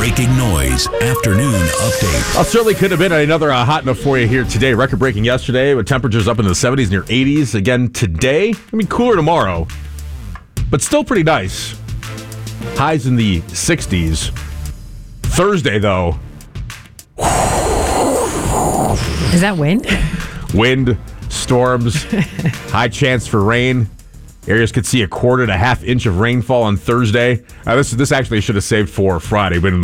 breaking noise afternoon update. Certainly could have been another hot enough for you here today. Record breaking yesterday with temperatures up into the 70s, near 80s. Again today. Cooler tomorrow, but still pretty nice. Highs in the 60s. Thursday, though. Is that wind? Wind, storms, high chance for rain. Areas could see a quarter to half inch of rainfall on Thursday. This actually should have saved for Friday. Wind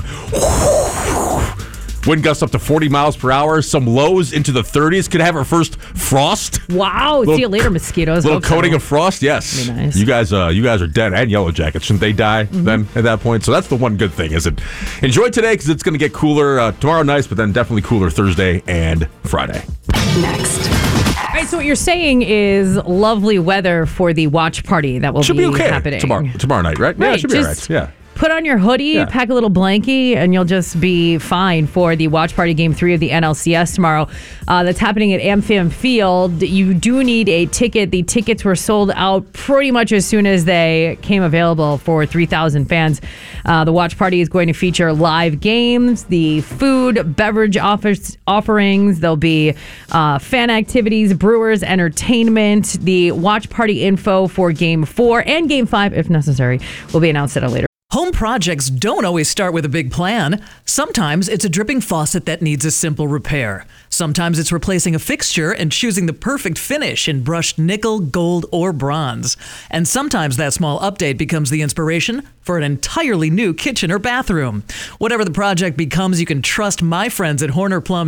gusts up to 40 miles per hour. Some lows into the 30s. Could have our first frost. Wow. See you later, mosquitoes. Little coating of frost. Yes. Be nice. You guys are dead. And Yellow Jackets. Shouldn't they die then at that point? So that's the one good thing. Is it? Enjoy today because it's going to get cooler tomorrow. Nice, but then definitely cooler Thursday and Friday. Next. All right, so what you're saying is lovely weather for the watch party that will Should be okay happening tomorrow night, right? Yeah, it should be all right. Yeah. Put on your hoodie, pack a little blankie, and you'll just be fine for the watch party game 3 of the NLCS tomorrow. That's happening at AmFam Field. You do need a ticket. The tickets were sold out pretty much as soon as they came available for 3,000 fans. The watch party is going to feature live games, the food, beverage offerings. There'll be fan activities, Brewers entertainment. The watch party info for Game 4 and Game 5, if necessary, will be announced at a later. Home projects don't always start with a big plan. Sometimes it's a dripping faucet that needs a simple repair. Sometimes it's replacing a fixture and choosing the perfect finish in brushed nickel, gold, or bronze. And sometimes that small update becomes the inspiration for an entirely new kitchen or bathroom. Whatever the project becomes, you can trust my friends at Horner Plumbing.